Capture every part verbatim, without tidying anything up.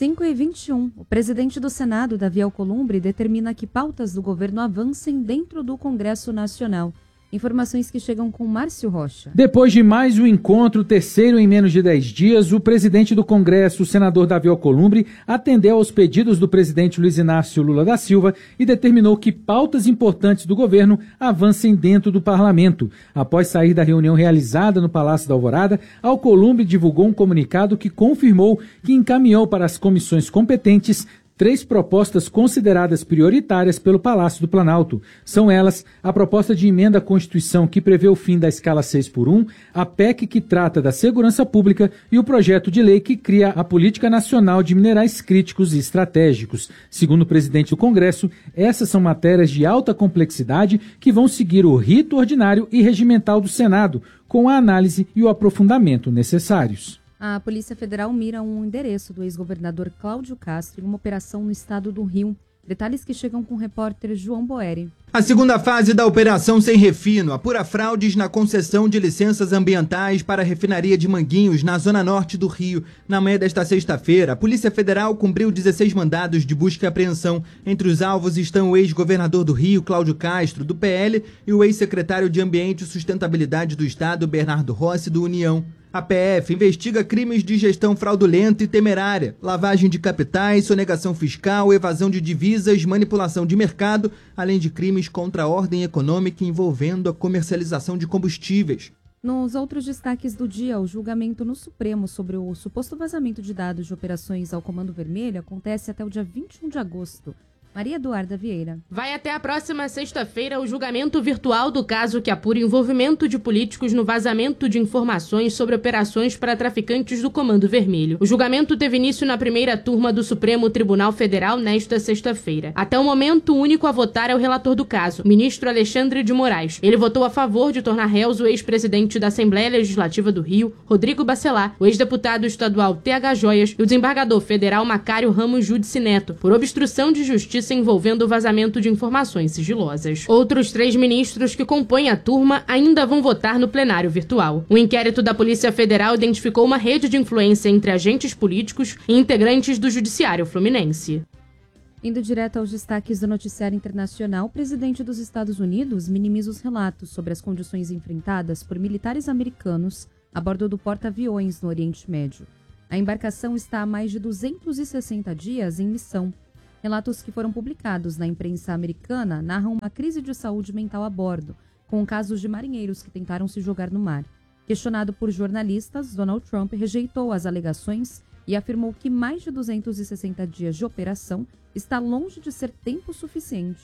cinco e vinte e um, o presidente do Senado, Davi Alcolumbre, determina que pautas do governo avancem dentro do Congresso Nacional. Informações que chegam com Márcio Rocha. Depois de mais um encontro, terceiro em menos de dez dias, o presidente do Congresso, o senador Davi Alcolumbre, atendeu aos pedidos do presidente Luiz Inácio Lula da Silva e determinou que pautas importantes do governo avancem dentro do parlamento. Após sair da reunião realizada no Palácio da Alvorada, Alcolumbre divulgou um comunicado que confirmou que encaminhou para as comissões competentes três propostas consideradas prioritárias pelo Palácio do Planalto. São elas a proposta de emenda à Constituição que prevê o fim da escala seis por um, a P E C que trata da segurança pública e o projeto de lei que cria a Política Nacional de Minerais Críticos e Estratégicos. Segundo o presidente do Congresso, essas são matérias de alta complexidade que vão seguir o rito ordinário e regimental do Senado, com a análise e o aprofundamento necessários. A Polícia Federal mira um endereço do ex-governador Cláudio Castro em uma operação no estado do Rio. Detalhes que chegam com o repórter João Boeri. A segunda fase da Operação Sem Refino apura fraudes na concessão de licenças ambientais para a refinaria de Manguinhos, na zona norte do Rio. Na manhã desta sexta-feira, a Polícia Federal cumpriu dezesseis mandados de busca e apreensão. Entre os alvos estão o ex-governador do Rio, Cláudio Castro, do P L, e o ex-secretário de Ambiente e Sustentabilidade do Estado, Bernardo Rossi, do União. A P F investiga crimes de gestão fraudulenta e temerária, lavagem de capitais, sonegação fiscal, evasão de divisas, manipulação de mercado, além de crimes contra a ordem econômica envolvendo a comercialização de combustíveis. Nos outros destaques do dia, o julgamento no Supremo sobre o suposto vazamento de dados de operações ao Comando Vermelho acontece até o dia vinte e um de agosto. Maria Eduarda Vieira. Vai até a próxima sexta-feira o julgamento virtual do caso que apura envolvimento de políticos no vazamento de informações sobre operações para traficantes do Comando Vermelho. O julgamento teve início na primeira turma do Supremo Tribunal Federal nesta sexta-feira. Até o momento, o único a votar é o relator do caso, o ministro Alexandre de Moraes. Ele votou a favor de tornar réus o ex-presidente da Assembleia Legislativa do Rio, Rodrigo Bacelar, o ex-deputado estadual T H Joias e o desembargador federal Macário Ramos Judice Neto, por obstrução de justiça envolvendo o vazamento de informações sigilosas. Outros três ministros que compõem a turma ainda vão votar no plenário virtual. O inquérito da Polícia Federal identificou uma rede de influência entre agentes políticos e integrantes do Judiciário Fluminense. Indo direto aos destaques do noticiário internacional, o presidente dos Estados Unidos minimiza os relatos sobre as condições enfrentadas por militares americanos a bordo do porta-aviões no Oriente Médio. A embarcação está há mais de duzentos e sessenta dias em missão. Relatos que foram publicados na imprensa americana narram uma crise de saúde mental a bordo, com casos de marinheiros que tentaram se jogar no mar. Questionado por jornalistas, Donald Trump rejeitou as alegações e afirmou que mais de duzentos e sessenta dias de operação está longe de ser tempo suficiente.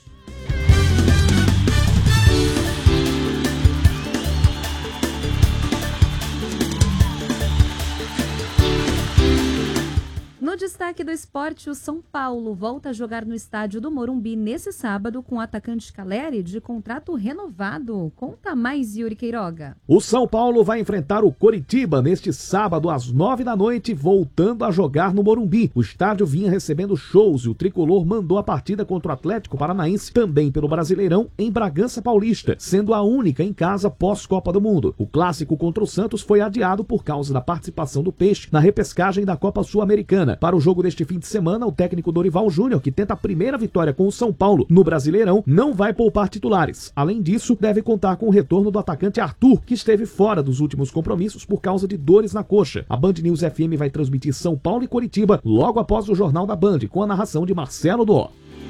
No destaque do esporte, o São Paulo volta a jogar no estádio do Morumbi nesse sábado com o atacante Caleri de contrato renovado. Conta mais, Yuri Queiroga. O São Paulo vai enfrentar o Coritiba neste sábado às nove da noite, voltando a jogar no Morumbi. O estádio vinha recebendo shows e o tricolor mandou a partida contra o Atlético Paranaense, também pelo Brasileirão, em Bragança Paulista, sendo a única em casa pós-Copa do Mundo. O clássico contra o Santos foi adiado por causa da participação do Peixe na repescagem da Copa Sul-Americana. Para o jogo deste fim de semana, o técnico Dorival Júnior, que tenta a primeira vitória com o São Paulo no Brasileirão, não vai poupar titulares. Além disso, deve contar com o retorno do atacante Arthur, que esteve fora dos últimos compromissos por causa de dores na coxa. A Band News F M vai transmitir São Paulo e Coritiba logo após o Jornal da Band, com a narração de Marcelo Dó.